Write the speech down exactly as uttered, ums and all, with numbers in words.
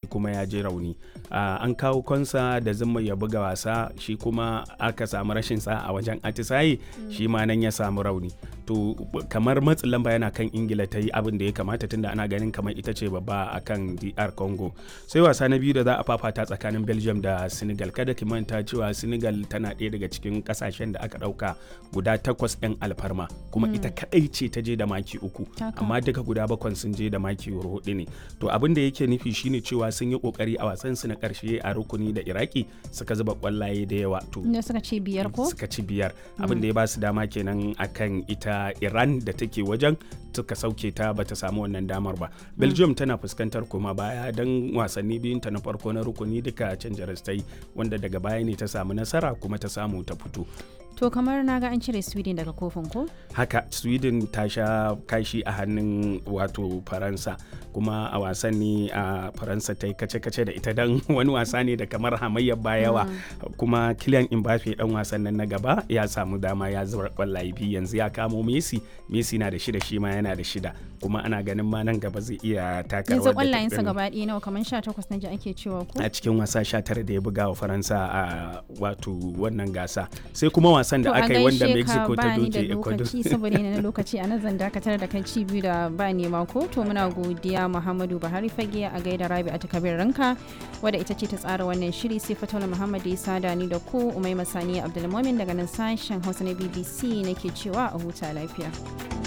kuma ya ji rauni. Uh, an kawo Konsa da zuma ya buga wasa shi kuma aka samu rashin sa a wajen atisaye mm. shi ma nan ya samu rauni. To kamar matsin lamba yana kan Ingila ta yi abin da ya kamata tunda ana ganin kamar ita ce babba a kan D R Congo. Sai wasa na biyu da za a fafata tsakanin Belgium da Senegal. Kada ki manta cewa Senegal tana ɗaya daga cikin ƙasashen da aka ɗauka guda takwas ɗin alfarma kuma mm. ita kaɗai ce ta je da maki uku amma duka guda bakwan sun je da maki hudu ne. To abin da yake nufi shine cewa sun yi kokari a wasan su na ƙarshe a rukuni da Iraki suka zuba kwallaye da yawa. To suka ci biyar ko? Suka ci biyar. Mm. Abin da ya ba su dama kenan akan ita Iran da take wajen suka sauke ta bata samu wannan damar ba. Belgium tana fuskantar koma baya don wasanni biyun ta na farko na rukuni duka canja rastai wanda daga baya ne ta samu nasara kuma ta samu ta fito. To kamar na ga an cire Sweden daga kofin ko? Haka Sweden ta sha kashi a hannun wato Faransa kuma a wasan ne a Faransa ta yi kace-kace da ita don wani wasa ne da kamar hamayyar bayawa mm. kuma Kylian Mbappe dan wasan nan na gaba ya samu dama ya zubar kwallaye biyu yanzu ya kamo Messi Messi na da shida shi ma yana da shida kuma ana ganin ma nan gaba zai iya taka rawar da yanzu kwallayensa gaba ɗaya nawa kamar sha takwas naji ake cewa ko? A cikin wasa sha tara da ya buga wa Faransa a wato wannan gasa sai kuma wasan da aka yi wanda Mexico ta doke Ecuador. To a gaishe ka bani da lokaci saboda yana lokaci a nan zan dakatar da kai ci biyu da ba nema ko to muna godiya Muhammadu Buhari Fage a gaida Rabi a takabir ranka wadda ita ce ta tsara wannan shiri sai Fatola Muhammad ya sada ni da ku Umaima Sani Abdulmumin daga nan sashen Hausa na B B C nake cewa a huta lafiya.